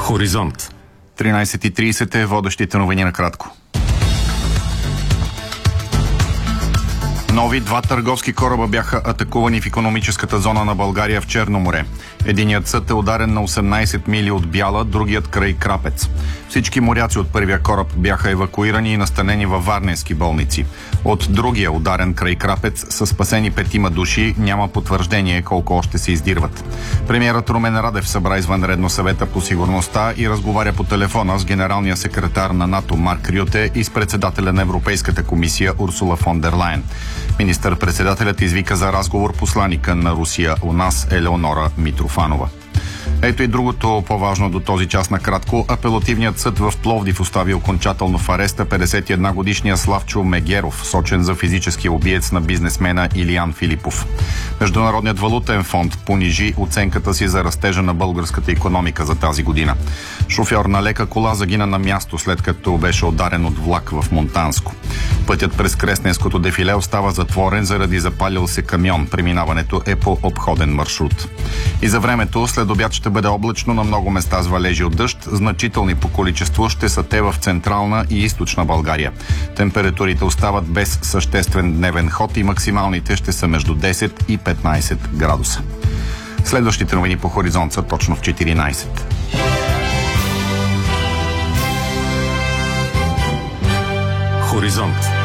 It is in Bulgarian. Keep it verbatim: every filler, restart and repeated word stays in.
Хоризонт. тринайсет и трийсет е водещите новини на кратко. Нови два търговски кораба бяха атакувани в икономическата зона на България в Черно море. Единият съд е ударен на осемнайсет мили от Бяла, другият край Крапец. Всички моряци от първия кораб бяха евакуирани и настанени във варненски болници. От другия ударен край Крапец са спасени петима души, няма потвърждение колко още се издирват. Премиерът Румен Радев събра извънредно съвета по сигурността и разговаря по телефона с генералния секретар на НАТО Марк Рюте и с председателя на Европейската комисия Урсула фон дер Лайен. Министър-председателят извика за разговор посланика на Русия у нас Елеонора Митрофанова. Ето и другото по-важно до този час накратко. Апелативният съд в Пловдив остави окончателно в ареста петдесет и една годишния Славчо Мегеров, сочен за физически убиец на бизнесмена Илиян Филипов. Международният валутен фонд понижи оценката си за растежа на българската икономика за тази година. Шофьор на лека кола загина на място, след като беше ударен от влак в Монтанско. Пътят през Кресненското дефиле остава затворен заради запалил се камион. Преминаването е по обходен маршрут. И за времето, след обяд ще бъде облачно, на много места с валежи от дъжд. Значителни по количество ще са те в централна и източна България. Температурите остават без съществен дневен ход и максималните ще са между десет и петнайсет градуса. Следващите новини по Хоризонт са точно в четиринайсет. Хоризонт.